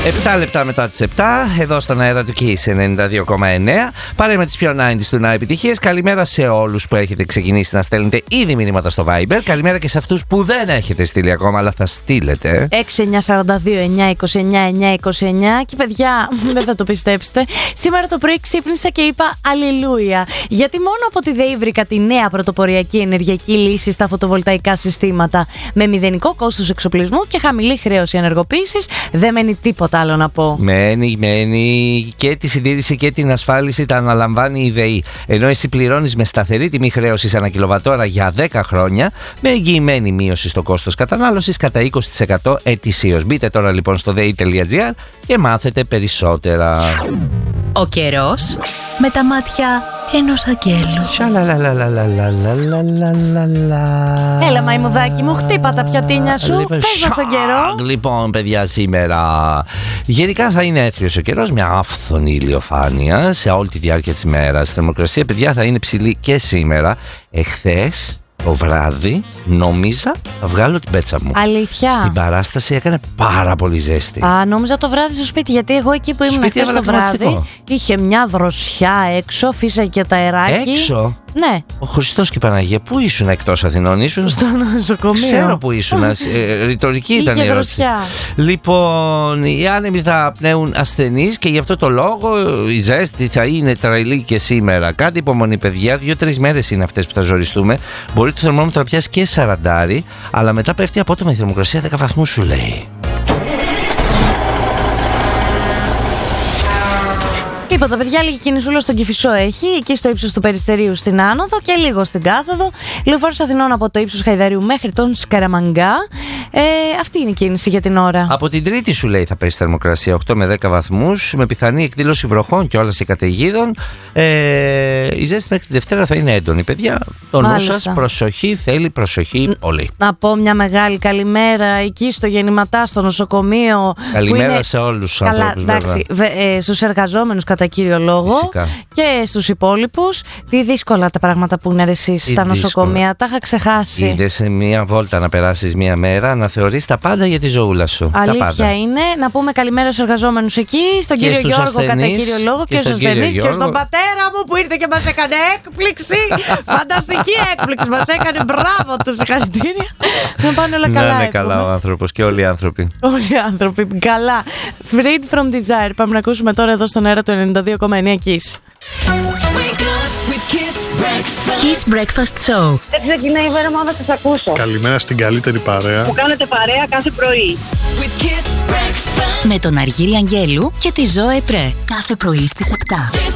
7 λεπτά μετά τις 7, εδώ στον αέρα του Kiss 92,9. Πάρε με τις πιο 90s του να επιτυχίες. Καλημέρα σε όλους που έχετε ξεκινήσει να στέλνετε ήδη μηνύματα στο Viber. Καλημέρα και σε αυτούς που δεν έχετε στείλει ακόμα, αλλά θα στείλετε. 6-9-42-9-29-929. Και παιδιά, δεν θα το πιστέψετε, σήμερα το πρωί ξύπνησα και είπα αλληλούια. Γιατί μόνο από τη ΔΕΗ βρήκα τη νέα πρωτοποριακή ενεργειακή λύση στα φωτοβολταϊκά συστήματα. Με μηδενικό κόστος εξοπλισμού και χαμηλή χρέωση ενεργοποίησης. Δεν μένει τίποτα άλλο να πω. Μένει και τη συντήρηση και την ασφάλιση τα αναλαμβάνει η ΔΕΗ. Ενώ εσύ πληρώνεις με σταθερή τιμή χρέωσης ανά κιλοβατόρα για 10 χρόνια, με εγγυημένη μείωση στο κόστος κατανάλωσης κατά 20% ετησίως. Μπείτε τώρα λοιπόν στο dei.gr και μάθετε περισσότερα. Ο καιρός με τα μάτια ενός αγγέλου. Έλα μαϊμουδάκι μου, χτύπα τα πιατίνια σου. Πες μας τον καιρό. Λοιπόν παιδιά, σήμερα γενικά θα είναι έθριος ο καιρός, μια άφθονη ηλιοφάνεια σε όλη τη διάρκεια της μέρας. Η θερμοκρασία παιδιά θα είναι ψηλή και σήμερα. Εχθές το βράδυ νόμιζα θα βγάλω την πέτσα μου. Αλήθεια? Στην παράσταση έκανε πάρα πολύ ζέστη. Νόμιζα το βράδυ στο σπίτι, γιατί εγώ εκεί που ήμουν χθες το βράδυ είχε μια δροσιά έξω, φύσαγε και τα αεράκι. Έξω? Ναι. Ο Χριστός και η Παναγία, πού ήσουν εκτός Αθηνών, ήσουν? Στο νοσοκομείο. Ξέρω που ήσουν. Ρητορική ήταν η ερώτηση. Λοιπόν, οι άνεμοι θα πνέουν ασθενείς και γι' αυτό το λόγο η ζέστη θα είναι τρελή και σήμερα. Κάντε υπομονή, παιδιά. 2-3 μέρες είναι αυτές που θα ζοριστούμε. Μπορεί το θερμόμετρο να πιάσει και 40, αλλά μετά πέφτει απότομα η θερμοκρασία 10 βαθμούς, σου λέει. Τίποτα, παιδιά, λίγη κινησούλα στον Κηφισό έχει, εκεί στο ύψος του Περιστερίου στην άνοδο και λίγο στην κάθοδο. Λεωφόρος Αθηνών από το ύψος Χαϊδαρίου μέχρι τον Σκαραμαγκά. Αυτή είναι η κίνηση για την ώρα. Από την Τρίτη σου λέει θα πέσει θερμοκρασία 8 με 10 βαθμούς, με πιθανή εκδήλωση βροχών και όλα σε καταιγίδων. Η ζέστη μέχρι τη Δευτέρα θα είναι έντονη. Παιδιά, το νου σας, προσοχή, θέλει προσοχή πολύ. Να πω μια μεγάλη καλημέρα εκεί στο Γεννηματά, στο νοσοκομείο. Καλημέρα είναι σε όλους τους ανθρώπους. Εντάξει, στους εργαζόμενους κατά κύριο λόγο. Φυσικά. Και στους υπόλοιπους. Τι δύσκολα τα πράγματα που είναι εσείς στα νοσοκομεία. Τα είχα ξεχάσει. Είδες σε μία βόλτα να περάσεις μία μέρα, να θεωρείς τα πάντα για τη ζωούλα σου. Αλήθεια είναι. Να πούμε καλημέρα στους εργαζόμενους εκεί, στον κύριο Γιώργο κατά κύριο λόγο και στους ασθενείς και στον πατέρα μου που ήρθε και μας έκανε έκπληξη. Φανταστική έκπληξη μας έκανε. Μπράβο του, συγχαρητήρια. Να πάνε όλα καλά. Να είναι καλά ο άνθρωπος και όλοι οι άνθρωποι. Όλοι οι άνθρωποι. Καλά. Freed from desire. Πάμε να ακούσουμε τώρα εδώ στον αέρα του 92,9 Kiss. Kiss Breakfast Show. Δεν ξεκινάει η μέρα μόνο να σας ακούσω. Καλημέρα στην καλύτερη παρέα που κάνετε παρέα κάθε πρωί. Με τον Αργύρη Αγγέλου και τη Ζωέ Πρέ. Κάθε πρωί στις 7.